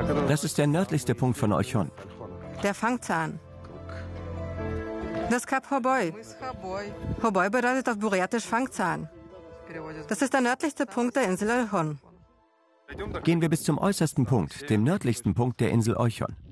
Das ist der nördlichste Punkt von Euchon. Der Fangzahn. Das Kap Hoboi. Hoboi bedeutet auf Burjatisch Fangzahn. Das ist der nördlichste Punkt der Insel Euchon. Gehen wir bis zum äußersten Punkt, dem nördlichsten Punkt der Insel Euchon.